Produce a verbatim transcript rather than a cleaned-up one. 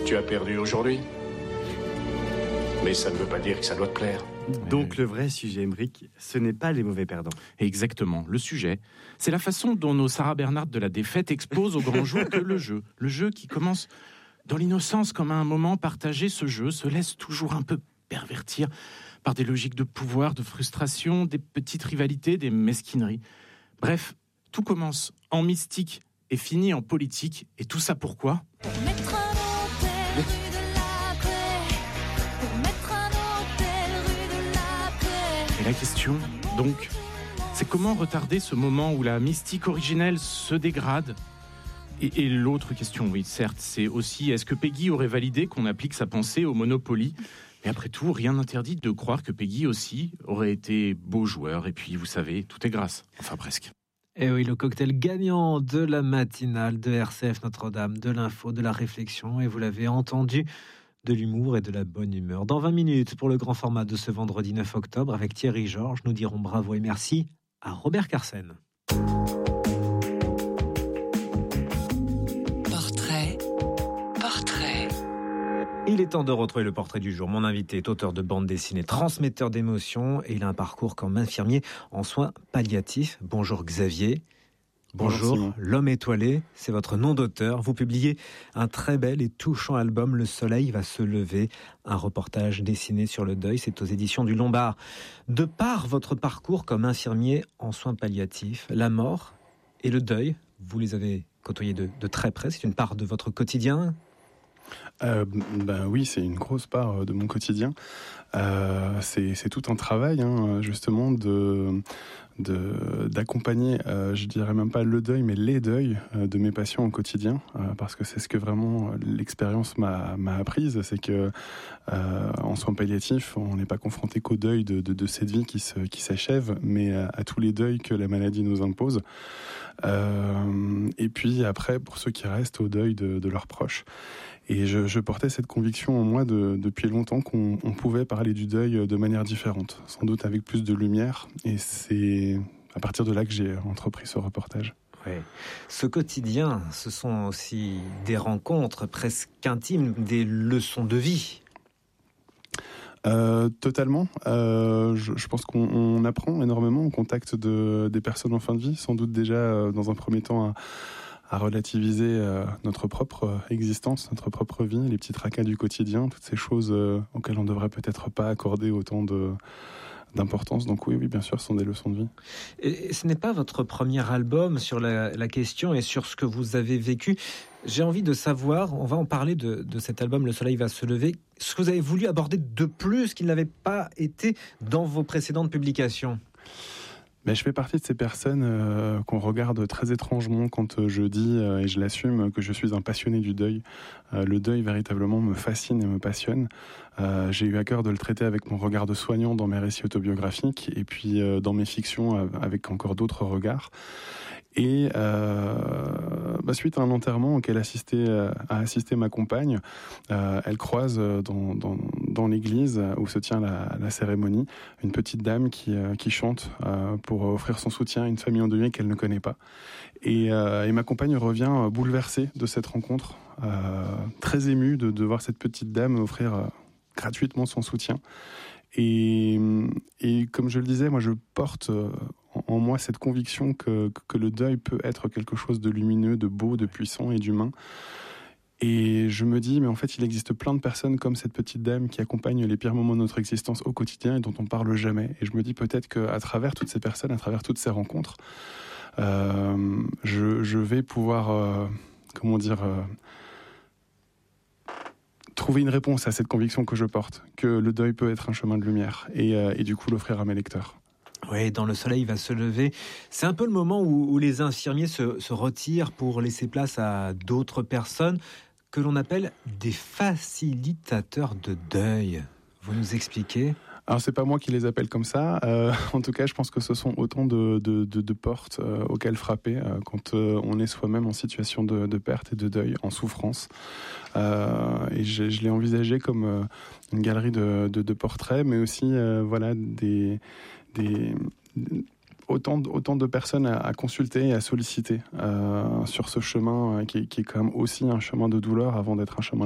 Tu as perdu aujourd'hui. Mais ça ne veut pas dire que ça doit te plaire. Donc le vrai sujet, Aymeric, ce n'est pas les mauvais perdants. Exactement. Le sujet, c'est la façon dont nos Sarah Bernhardt de la défaite exposent au grand jour que le jeu, le jeu qui commence dans l'innocence comme à un moment partagé, ce jeu se laisse toujours un peu pervertir par des logiques de pouvoir, de frustration, des petites rivalités, des mesquineries. Bref, tout commence en mystique et finit en politique. Et tout ça pourquoi ? Et la question, donc, c'est comment retarder ce moment où la mystique originelle se dégrade ? Et, et l'autre question, oui, certes, c'est aussi, est-ce que Peggy aurait validé qu'on applique sa pensée au Monopoly ? Mais après tout, rien n'interdit de croire que Peggy aussi aurait été beau joueur. Et puis, vous savez, tout est grâce. Enfin, presque. Et oui, le cocktail gagnant de la matinale de R C F Notre-Dame, de l'info, de la réflexion, et vous l'avez entendu, de l'humour et de la bonne humeur. Dans vingt minutes, pour le grand format de ce vendredi neuf octobre, avec Thierry Georges, nous dirons bravo et merci à Robert Carsen. Portrait, portrait. Il est temps de retrouver le portrait du jour. Mon invité est auteur de bande dessinée, transmetteur d'émotions, et il a un parcours comme infirmier en soins palliatifs. Bonjour Xavier. Bonjour, Bonjour L'Homme étoilé, c'est votre nom d'auteur. Vous publiez un très bel et touchant album, Le Soleil va se lever, un reportage dessiné sur le deuil, c'est aux éditions du Lombard. De par votre parcours comme infirmier en soins palliatifs, la mort et le deuil, vous les avez côtoyés de, de très près, c'est une part de votre quotidien ? Euh, ben oui, c'est une grosse part de mon quotidien. Euh, c'est, c'est tout un travail, hein, justement, de, de, d'accompagner, euh, je dirais même pas le deuil, mais les deuils euh, de mes patients au quotidien, euh, parce que c'est ce que vraiment l'expérience m'a, m'a apprise, c'est que euh, en soins palliatifs, on n'est pas confronté qu'au deuil de, de, de cette vie qui, se, qui s'achève, mais à, à tous les deuils que la maladie nous impose. Euh, et puis après, pour ceux qui restent, au deuil de, de leurs proches. Et je, je portais cette conviction en moi de, depuis longtemps qu'on on pouvait parler du deuil de manière différente, sans doute avec plus de lumière. Et c'est à partir de là que j'ai entrepris ce reportage. Oui. Ce quotidien, ce sont aussi des rencontres presque intimes, des leçons de vie. Euh, totalement. Euh, je, je pense qu'on on apprend énormément au contact de, des personnes en fin de vie, sans doute déjà euh, dans un premier temps à à relativiser euh, notre propre existence, notre propre vie, les petits tracas du quotidien, toutes ces choses euh, auxquelles on ne devrait peut-être pas accorder autant de, d'importance. Donc oui, oui, bien sûr, ce sont des leçons de vie. Et ce n'est pas votre premier album sur la, la question et sur ce que vous avez vécu. J'ai envie de savoir, on va en parler de, de cet album « Le Soleil va se lever », ce que vous avez voulu aborder de plus qu'il n'avait pas été dans vos précédentes publications. Mais je fais partie de ces personnes euh, qu'on regarde très étrangement quand euh, je dis, euh, et je l'assume, que je suis un passionné du deuil. Euh, le deuil, véritablement, me fascine et me passionne. Euh, j'ai eu à cœur de le traiter avec mon regard de soignant dans mes récits autobiographiques, et puis euh, dans mes fictions euh, avec encore d'autres regards. Et euh, bah, suite à un enterrement auquel assisté, euh, a assisté ma compagne, euh, elle croise dans, dans, dans l'église où se tient la, la cérémonie une petite dame qui, euh, qui chante euh, pour offrir son soutien à une famille endeuillée qu'elle ne connaît pas. Et, euh, et ma compagne revient bouleversée de cette rencontre, euh, très émue de, de voir cette petite dame offrir euh, gratuitement son soutien. Et, et comme je le disais, moi je porte euh, en moi cette conviction que, que le deuil peut être quelque chose de lumineux, de beau, de puissant et d'humain. Et je me dis, mais en fait, il existe plein de personnes comme cette petite dame qui accompagnent les pires moments de notre existence au quotidien et dont on parle jamais. Et je me dis peut-être qu'à travers toutes ces personnes, à travers toutes ces rencontres, euh, je, je vais pouvoir, euh, comment dire, euh, trouver une réponse à cette conviction que je porte, que le deuil peut être un chemin de lumière et, euh, et du coup l'offrir à mes lecteurs. Oui, dans Le Soleil va se lever. C'est un peu le moment où, où les infirmiers se, se retirent pour laisser place à d'autres personnes que l'on appelle des facilitateurs de deuil. Vous nous expliquez ? Alors c'est pas moi qui les appelle comme ça. Euh, en tout cas, je pense que ce sont autant de, de, de, de portes euh, auxquelles frapper euh, quand euh, on est soi-même en situation de, de perte et de deuil, en souffrance. Euh, et je, je l'ai envisagé comme euh, une galerie de, de, de portraits, mais aussi euh, voilà des, des autant autant de personnes à, à consulter et à solliciter euh, sur ce chemin euh, qui, qui est quand même aussi un chemin de douleur avant d'être un chemin